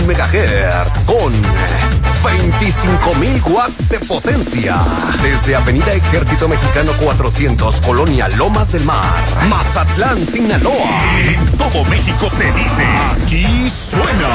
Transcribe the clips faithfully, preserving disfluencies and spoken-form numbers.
megahertz con veinticinco mil watts de potencia. Desde Avenida Ejército Mexicano cuatrocientos, Colonia Lomas del Mar, Mazatlán, Sinaloa. En todo México se dice, aquí suena.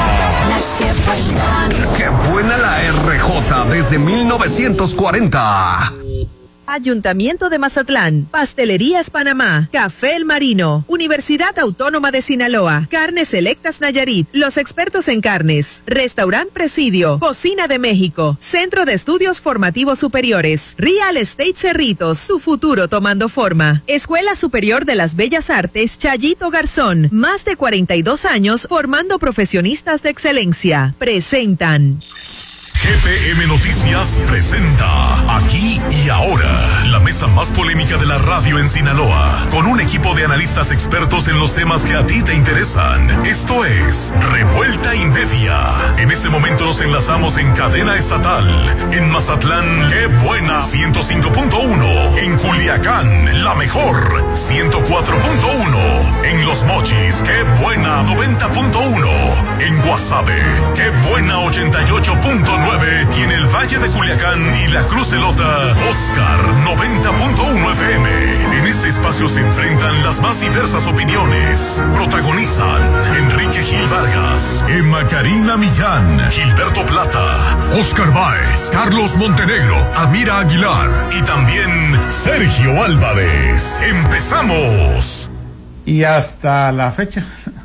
¡Qué buena la R J desde mil novecientos cuarenta! Ayuntamiento de Mazatlán, Pastelerías Panamá, Café El Marino, Universidad Autónoma de Sinaloa, Carnes Selectas Nayarit, los expertos en carnes, Restaurant Presidio, Cocina de México, Centro de Estudios Formativos Superiores, Real Estate Cerritos, tu futuro tomando forma, Escuela Superior de las Bellas Artes Chayito Garzón, más de cuarenta y dos años formando profesionistas de excelencia, presentan. G P M Noticias presenta Aquí y Ahora, la mesa más polémica de la radio en Sinaloa, con un equipo de analistas expertos en los temas que a ti te interesan. Esto es Revuelta y Media. En este momento nos enlazamos en cadena estatal. En Mazatlán, ¡qué buena! ciento cinco punto uno. En Culiacán, la mejor, ciento cuatro punto uno. En Los Mochis, ¡qué buena! noventa punto uno. En Guasave, ¡qué buena! ochenta y ocho punto nueve. Y en el Valle de Culiacán y la Cruz Elota, Oscar noventa punto uno F M. En este espacio se enfrentan las más diversas opiniones. Protagonizan Enrique Gil Vargas, Emma Karina Millán, Gilberto Plata, Oscar Báez, Carlos Montenegro, Amira Aguilar y también Sergio Álvarez. ¡Empezamos! Y hasta la fecha,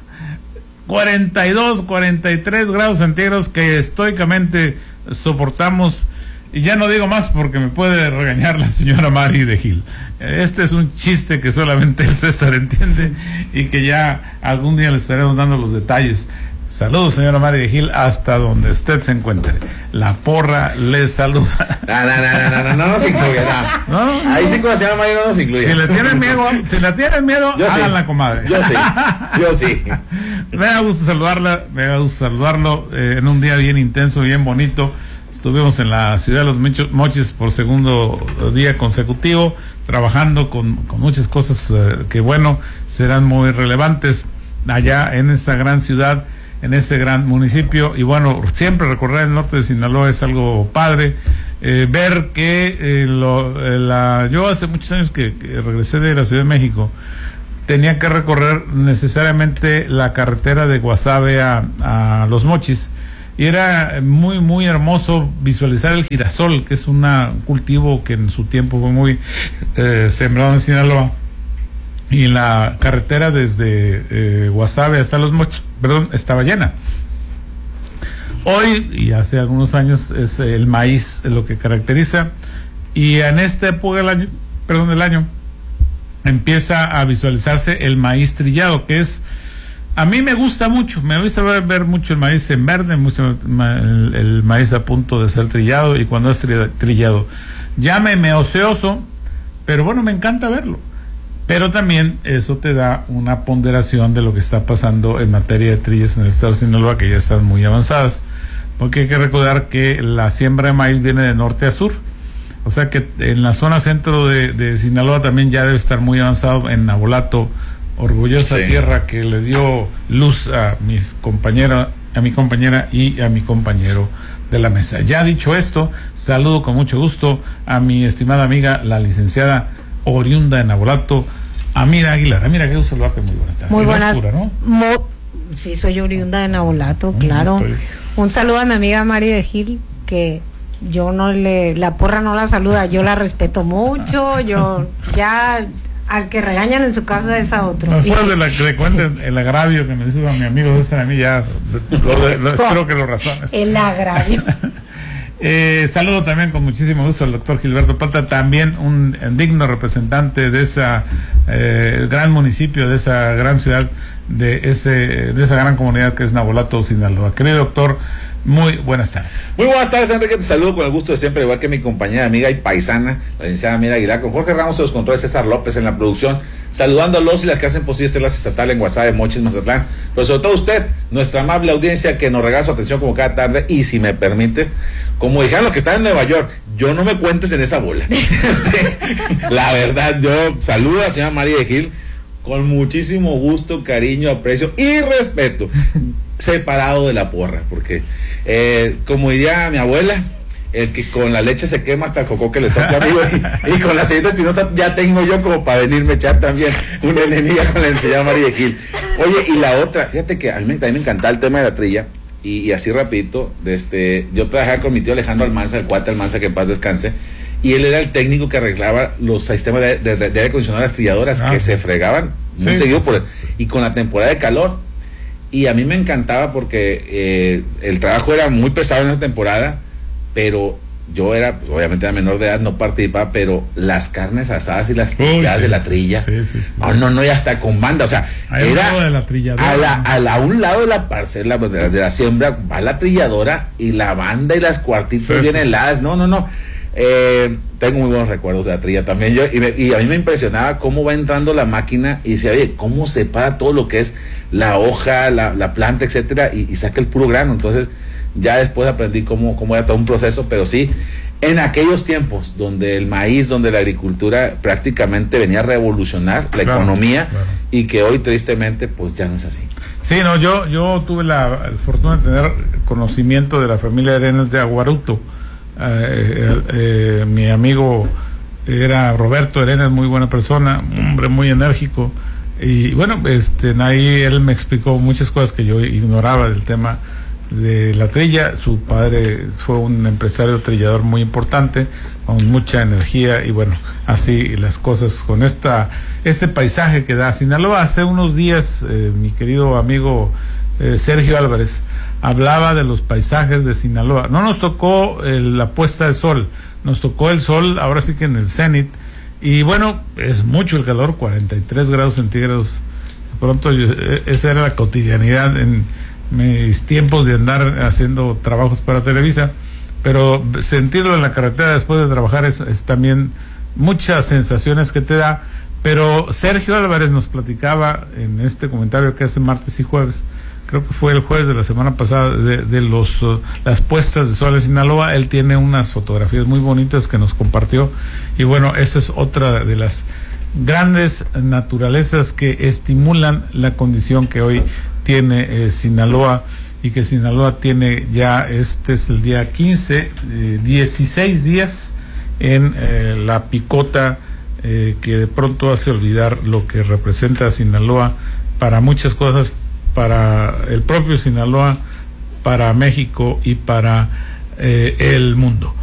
cuarenta y dos, cuarenta y tres grados centígrados que estoicamente soportamos, y ya no digo más porque me puede regañar la señora Mari de Gil. Este es un chiste que solamente el César entiende y que ya algún día le estaremos dando los detalles. Saludos, señora Mari de Gil, hasta donde usted se encuentre. La porra le saluda. No, no, no, no, no, no nos incluye, no. ¿No? Ahí sí, como se llama Mari, no nos incluye. Si le tienen miedo, si le tienen miedo, yo háganla, sí. Comadre. Yo sí, yo sí. Me da gusto saludarla, me da gusto saludarlo eh, en un día bien intenso, bien bonito. Estuvimos en la ciudad de Los Mochis por segundo día consecutivo, trabajando con, con muchas cosas eh, que, bueno, serán muy relevantes allá en esa gran ciudad, en ese gran municipio. Y bueno, siempre recorrer el norte de Sinaloa es algo padre. Eh, ver que eh, lo, eh, la, yo hace muchos años que, que regresé de la Ciudad de México, tenía que recorrer necesariamente la carretera de Guasave a, a Los Mochis, y era muy muy hermoso visualizar el girasol, que es una, un cultivo que en su tiempo fue muy eh, sembrado en Sinaloa. Y la carretera desde eh, Guasave hasta Los Mochis, perdón, estaba llena. Hoy, y hace algunos años, es el maíz lo que caracteriza, y en esta época del año, perdón, del año, empieza a visualizarse el maíz trillado, que es, a mí me gusta mucho, me gusta ver, ver mucho el maíz en verde, mucho el, el maíz a punto de ser trillado, y cuando es trillado, llámeme ocioso, pero bueno, me encanta verlo. Pero también eso te da una ponderación de lo que está pasando en materia de trillas en el estado de Sinaloa, que ya están muy avanzadas, porque hay que recordar que la siembra de maíz viene de norte a sur, o sea que en la zona centro de, de Sinaloa también ya debe estar muy avanzado. En Nabolato, orgullosa sí. Tierra que le dio luz a mis compañeras, a mi compañera y a mi compañero de la mesa. Ya dicho esto, saludo con mucho gusto a mi estimada amiga, la licenciada oriunda de Nabolato, Amira Aguilar. Amira, qué gusto saludarte, muy buenas tardes. Muy buenas, oscura, ¿no? Mo, sí, soy oriunda de Nabolato, claro. Estoy... Un saludo a mi amiga Mari de Gil, que yo no le, la porra no la saluda, yo la respeto mucho, yo ya, al que regañan en su casa es a otro. Después de la que le cuenten el agravio que me hizo a mi amigo César, a mí ya, lo, lo, espero que lo razones. El agravio. Eh, saludo también con muchísimo gusto al doctor Gilberto Plata, también un, un digno representante de esa eh, gran municipio, de esa gran ciudad, de ese de esa gran comunidad que es Nabolato, Sinaloa. Querido doctor, muy buenas tardes. Muy buenas tardes, Enrique, te saludo con el gusto de siempre, igual que mi compañera, amiga y paisana, la licenciada Amira Aguilar, con Jorge Ramos de los controles, César López en la producción, saludando a los y las que hacen posible este enlace estatal en Guasave, Mochis, Mazatlán, pero sobre todo usted, nuestra amable audiencia que nos regala su atención como cada tarde, y si me permites, como dijeron los que están en Nueva York, yo no me cuentes en esa bola. Este, la verdad, yo saludo a la señora María de Gil con muchísimo gusto, cariño, aprecio y respeto. separado de la porra, porque eh, como diría mi abuela, el que con la leche se quema hasta el coco que le sopla, amigo, y, y con la señorita Espinosa ya tengo yo como para venirme a echar también una enemiga con la licenciada María de Gil. Oye, y la otra, fíjate que a mí también me encantaba el tema de la trilla, y, y así rapidito, desde, yo trabajaba con mi tío Alejandro Almanza, el cuate Almanza, que en paz descanse, y él era el técnico que arreglaba los sistemas de, de, de aire acondicionado de las trilladoras, ah, que se fregaban muy sí, seguido por él, y con la temporada de calor, y a mí me encantaba porque eh, el trabajo era muy pesado en esa temporada, pero yo era, pues, obviamente era menor de edad, no participaba, pero las carnes asadas y las picadas sí, de la trilla, sí, sí, sí. no, no, no, y hasta con banda, o sea, ahí era de la trilladora, a, la, a, la, a un lado de la parcela, de la, de la siembra, va la trilladora y la banda y las cuartitas sí, bien sí. heladas, no, no, no, eh, tengo muy buenos recuerdos de la trilla también, yo, y, me, y a mí me impresionaba cómo va entrando la máquina y decía, oye, cómo separa todo lo que es la hoja, la, la planta, etcétera, y, y saca el puro grano. Entonces ya después aprendí cómo, cómo era todo un proceso, pero sí, en aquellos tiempos donde el maíz, donde la agricultura prácticamente venía a revolucionar la claro, economía, claro. y que hoy tristemente pues ya no es así. Sí, no, yo, yo tuve la fortuna de tener conocimiento de la familia Arenas de Aguaruto. Eh, eh, mi amigo era Roberto Arenas, muy buena persona, un hombre muy enérgico, y bueno, este, ahí él me explicó muchas cosas que yo ignoraba del tema de la trilla. Su padre fue un empresario trillador muy importante, con mucha energía, y bueno, así las cosas con esta este paisaje que da Sinaloa. Hace unos días eh, mi querido amigo eh, Sergio Álvarez hablaba de los paisajes de Sinaloa. No nos tocó eh, la puesta de sol, nos tocó el sol ahora sí que en el cenit, y bueno, es mucho el calor, cuarenta y tres grados centígrados. De pronto yo, esa era la cotidianidad en mis tiempos de andar haciendo trabajos para Televisa, pero sentirlo en la carretera después de trabajar es, es también muchas sensaciones que te da. Pero Sergio Álvarez nos platicaba en este comentario que hace martes y jueves, creo que fue el jueves de la semana pasada, de, de los uh, las puestas de sol en Sinaloa. Él tiene unas fotografías muy bonitas que nos compartió, y bueno, esa es otra de las grandes naturalezas que estimulan la condición que hoy tiene eh, Sinaloa, y que Sinaloa tiene ya, este es el día quince, eh, dieciséis días en eh, la picota, eh, que de pronto hace olvidar lo que representa Sinaloa para muchas cosas, para el propio Sinaloa, para México y para eh, el mundo.